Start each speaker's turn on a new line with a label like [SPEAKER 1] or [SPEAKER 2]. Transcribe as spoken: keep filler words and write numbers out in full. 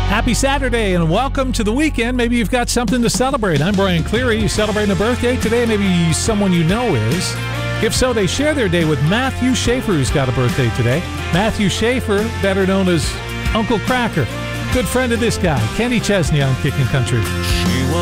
[SPEAKER 1] Happy Saturday and welcome to the weekend. Maybe you've got something to celebrate. I'm Brian Cleary. You celebrating a birthday today? Maybe someone you know is. If so, they share their day with Matthew Schaefer, who's got a birthday today. Matthew Schaefer, better known as Uncle Cracker. Good friend of this guy, Kenny Chesney on Kickin' Country.
[SPEAKER 2] She